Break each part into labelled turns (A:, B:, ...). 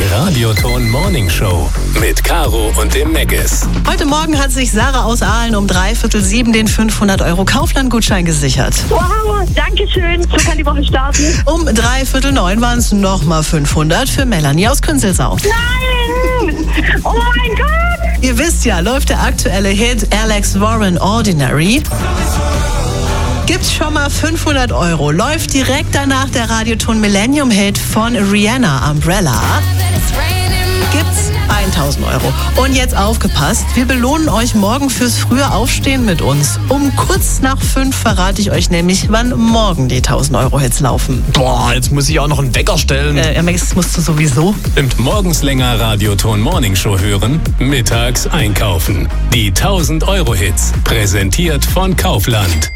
A: Radioton Morning Show mit Caro und dem Meggis.
B: Heute Morgen hat sich Sarah aus Aalen um 6:45 den 500 € Kaufland-Gutschein gesichert.
C: Wow, danke schön. So kann die Woche starten.
B: Um 8:45 waren es nochmal 500 für Melanie aus Künzelsau.
C: Nein! Oh mein Gott!
B: Ihr wisst ja, läuft der aktuelle Hit Alex Warren Ordinary. Gibt's schon mal 500 €. Läuft direkt danach der Radioton Millennium Hit von Rihanna, Umbrella. Gibt's 1.000 €. Und jetzt aufgepasst, wir belohnen euch morgen fürs frühe Aufstehen mit uns. Um kurz nach 5 verrate ich euch nämlich, wann morgen die 1.000 € Hits laufen.
D: Boah, jetzt muss ich auch noch einen Wecker stellen.
B: Das musst du sowieso.
A: Und morgens länger Radioton Morning Show hören, mittags einkaufen. Die 1.000 € Hits, präsentiert von Kaufland.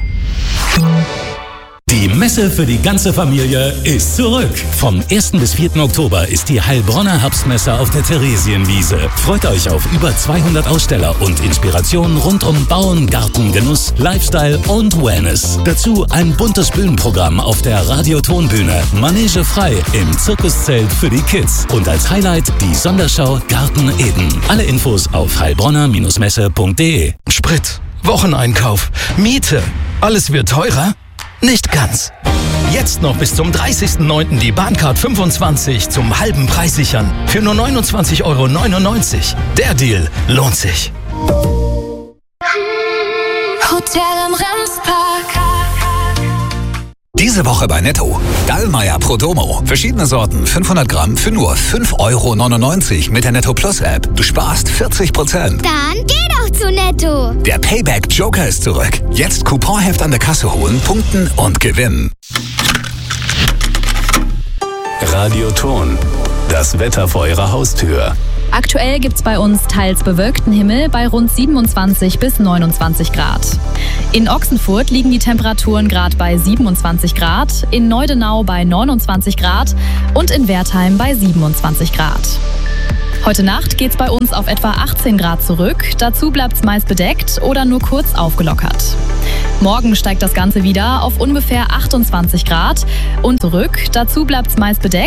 E: Die Messe für die ganze Familie ist zurück. Vom 1. bis 4. Oktober ist die Heilbronner Herbstmesse auf der Theresienwiese. Freut euch auf über 200 Aussteller und Inspirationen rund um Bauen, Garten, Genuss, Lifestyle und Wellness. Dazu ein buntes Bühnenprogramm auf der Radiotonbühne. Manege frei im Zirkuszelt für die Kids. Und als Highlight die Sonderschau Garten Eden. Alle Infos auf heilbronner-messe.de.
F: Sprit, Wocheneinkauf, Miete. Alles wird teurer? Nicht ganz. Jetzt noch bis zum 30.09. die Bahncard 25 zum halben Preis sichern. Für nur 29,99 €. Der Deal lohnt sich.
G: Hotel am Remspark.
H: Diese Woche bei Netto. Dallmayr Pro Domo. Verschiedene Sorten, 500 Gramm für nur 5,99 € mit der Netto Plus App. Du sparst 40%.
G: Dann geh doch zu Netto.
H: Der Payback Joker ist zurück. Jetzt Couponheft an der Kasse holen, punkten und gewinnen.
A: Radioton, das Wetter vor eurer Haustür.
I: Aktuell gibt's bei uns teils bewölkten Himmel bei rund 27 bis 29 Grad. In Ochsenfurt liegen die Temperaturen gerade bei 27 Grad, in Neudenau bei 29 Grad und in Wertheim bei 27 Grad. Heute Nacht geht's bei uns auf etwa 18 Grad zurück, dazu bleibt's meist bedeckt oder nur kurz aufgelockert. Morgen steigt das Ganze wieder auf ungefähr 28 Grad und zurück, dazu bleibt's meist bedeckt.